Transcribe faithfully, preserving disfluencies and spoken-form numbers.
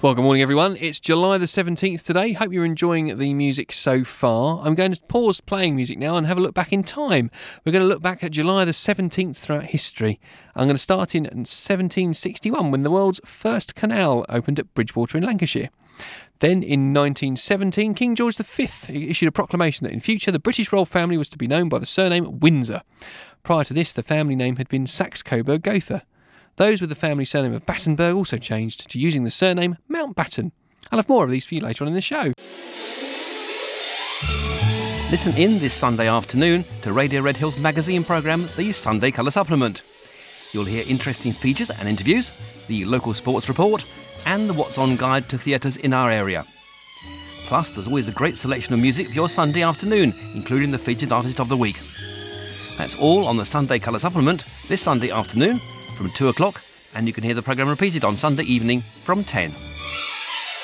Well, good morning, everyone. It's July the seventeenth today. Hope you're enjoying the music so far. I'm going to pause playing music now and have a look back in time. We're going to look back at July the seventeenth throughout history. I'm going to start in seventeen sixty-one, when the world's first canal opened at Bridgewater in Lancashire. Then, in nineteen seventeen, King George the Fifth issued a proclamation that in future the British royal family was to be known by the surname Windsor. Prior to this, the family name had been Saxe-Coburg-Gotha. Those with the family surname of Battenberg also changed to using the surname Mountbatten. I'll have more of these for you later on in the show. Listen in this Sunday afternoon to Radio Red Hills magazine programme, the Sunday Colour Supplement. You'll hear interesting features and interviews, the local sports report, and the What's On guide to theatres in our area. Plus, there's always a great selection of music for your Sunday afternoon, including the featured artist of the week. That's all on the Sunday Colour Supplement this Sunday afternoon from two o'clock, and you can hear the programme repeated on Sunday evening from ten.